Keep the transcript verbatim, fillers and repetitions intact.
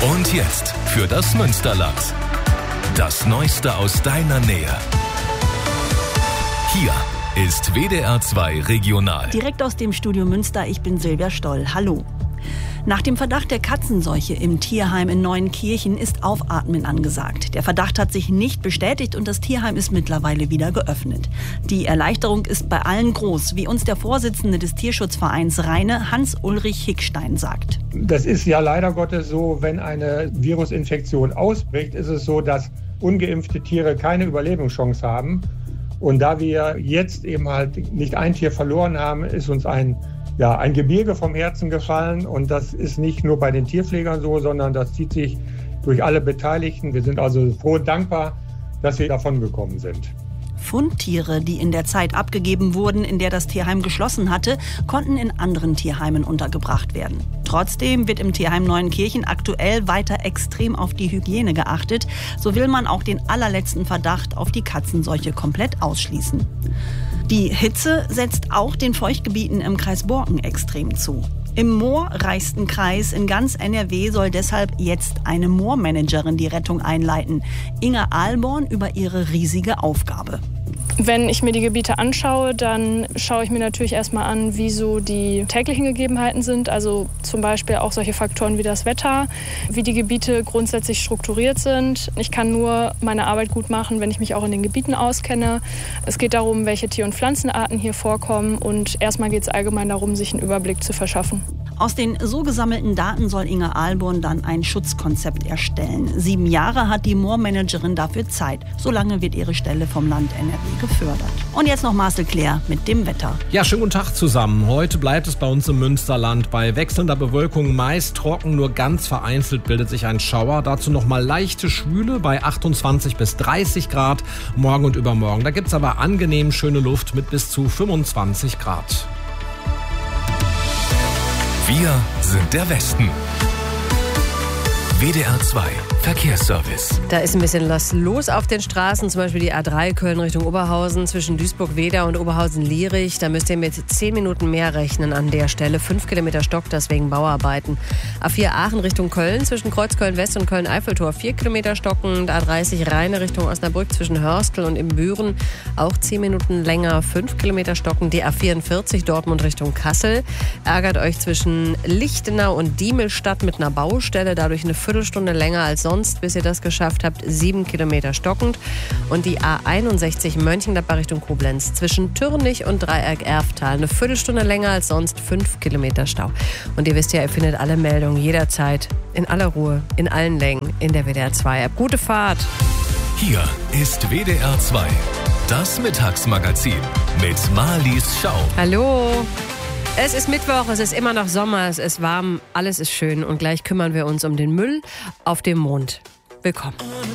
Und jetzt für das Münsterland. Das Neueste aus deiner Nähe. Hier ist W D R zwei Regional. Direkt aus dem Studio Münster, ich bin Silvia Stoll. Hallo. Nach dem Verdacht der Katzenseuche im Tierheim in Neuenkirchen ist Aufatmen angesagt. Der Verdacht hat sich nicht bestätigt und das Tierheim ist mittlerweile wieder geöffnet. Die Erleichterung ist bei allen groß, wie uns der Vorsitzende des Tierschutzvereins Rheine, Hans-Ulrich Hickstein, sagt. Das ist ja leider Gottes so, wenn eine Virusinfektion ausbricht, ist es so, dass ungeimpfte Tiere keine Überlebenschance haben. Und da wir jetzt eben halt nicht ein Tier verloren haben, ist uns ein Ja, ein Gebirge vom Herzen gefallen, und das ist nicht nur bei den Tierpflegern so, sondern das zieht sich durch alle Beteiligten. Wir sind also froh und dankbar, dass wir davon gekommen sind. Fundtiere, die in der Zeit abgegeben wurden, in der das Tierheim geschlossen hatte, konnten in anderen Tierheimen untergebracht werden. Trotzdem wird im Tierheim Neuenkirchen aktuell weiter extrem auf die Hygiene geachtet. So will man auch den allerletzten Verdacht auf die Katzenseuche komplett ausschließen. Die Hitze setzt auch den Feuchtgebieten im Kreis Borken extrem zu. Im moorreichsten Kreis in ganz N R W soll deshalb jetzt eine Moormanagerin die Rettung einleiten. Inga Ahlborn über ihre riesige Aufgabe. Wenn ich mir die Gebiete anschaue, dann schaue ich mir natürlich erstmal an, wie so die täglichen Gegebenheiten sind. Also zum Beispiel auch solche Faktoren wie das Wetter, wie die Gebiete grundsätzlich strukturiert sind. Ich kann nur meine Arbeit gut machen, wenn ich mich auch in den Gebieten auskenne. Es geht darum, welche Tier- und Pflanzenarten hier vorkommen. Und erstmal geht es allgemein darum, sich einen Überblick zu verschaffen. Aus den so gesammelten Daten soll Inga Ahlborn dann ein Schutzkonzept erstellen. Sieben Jahre hat die Moormanagerin dafür Zeit. Solange wird ihre Stelle vom Land N R W gefördert. Und jetzt noch Marcel Claire mit dem Wetter. Ja, schönen guten Tag zusammen. Heute bleibt es bei uns im Münsterland bei wechselnder Bewölkung meist trocken, nur ganz vereinzelt bildet sich ein Schauer. Dazu noch mal leichte Schwüle bei achtundzwanzig bis dreißig Grad morgen und übermorgen. Da gibt es aber angenehm schöne Luft mit bis zu fünfundzwanzig Grad. Wir sind der Westen. W D R zwei Verkehrsservice. Da ist ein bisschen was los auf den Straßen, zum Beispiel die A drei Köln Richtung Oberhausen zwischen Duisburg-Wedau und Oberhausen-Lierich. Da müsst ihr mit zehn Minuten mehr rechnen an der Stelle. Fünf Kilometer Stock, das wegen Bauarbeiten. A vier Aachen Richtung Köln zwischen Kreuzköln-West und Köln-Eiffeltor. Vier Kilometer stockend. A dreißig Rheine Richtung Osnabrück zwischen Hörstel und Imbüren. Auch zehn Minuten länger. Fünf Kilometer stockend. Die A vierundvierzig Dortmund Richtung Kassel. Ärgert euch zwischen Lichtenau und Diemelstadt mit einer Baustelle. Dadurch eine Viertelstunde länger als sonst, bis ihr das geschafft habt. Sieben Kilometer stockend. Und die A einundsechzig Mönchengladbach Richtung Koblenz zwischen Türnich und Dreieck-Erftal. Eine Viertelstunde länger als sonst. Fünf Kilometer Stau. Und ihr wisst ja, ihr findet alle Meldungen jederzeit, in aller Ruhe, in allen Längen, in der W D R zwei App. Gute Fahrt! Hier ist W D R zwei, das Mittagsmagazin mit Marlies Schau. Hallo! Es ist Mittwoch, es ist immer noch Sommer, es ist warm, alles ist schön und gleich kümmern wir uns um den Müll auf dem Mond. Willkommen.